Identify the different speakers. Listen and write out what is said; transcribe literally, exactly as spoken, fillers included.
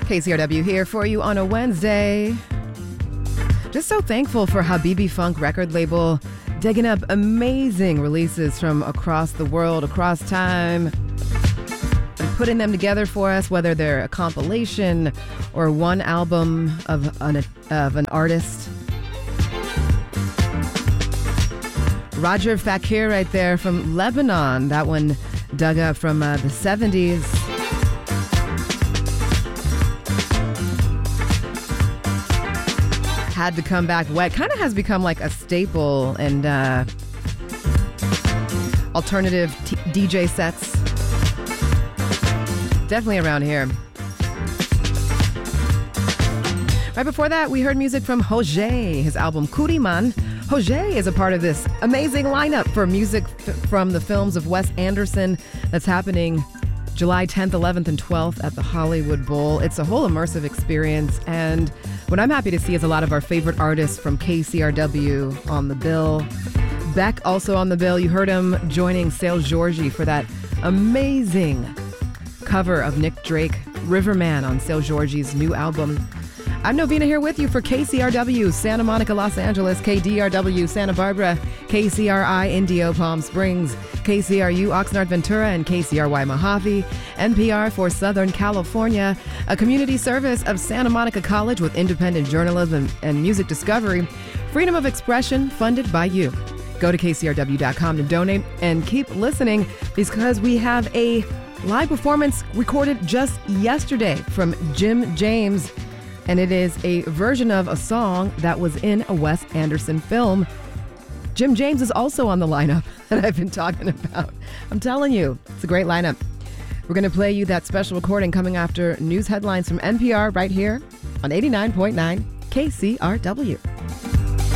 Speaker 1: K C R W here for you on a Wednesday. Just so thankful for Habibi Funk record label digging up amazing releases from across the world, across time, and putting them together for us, whether they're a compilation or one album of an, of an artist. Roger Fakir right there from Lebanon. That one dug up from uh, the seventies. Had to come back wet. Kind of has become like a staple and uh, alternative t- D J sets. Definitely around here. Right before that, we heard music from Jose, his album Kuriman. Jose is a part of this amazing lineup for music f- from the films of Wes Anderson that's happening July tenth, eleventh, and twelfth at the Hollywood Bowl. It's a whole immersive experience, and what I'm happy to see is a lot of our favorite artists from K C R W on the bill. Beck also on the bill. You heard him joining Sale Georgie for that amazing cover of Nick Drake, Riverman, on Sale Georgie's new album. I'm Novena here with you for K C R W, Santa Monica, Los Angeles, K D R W, Santa Barbara, K C R I, Indio, Palm Springs, K C R U, Oxnard, Ventura, and K C R Y, Mojave, N P R for Southern California, a community service of Santa Monica College with independent journalism and music discovery, freedom of expression funded by you. Go to K C R W dot com to donate and keep listening because we have a live performance recorded just yesterday from Jim James. And it is a version of a song that was in a Wes Anderson film. Jim James is also on the lineup that I've been talking about. I'm telling you, it's a great lineup. We're going to play you that special recording coming after news headlines from N P R right here on eighty-nine point nine K C R W.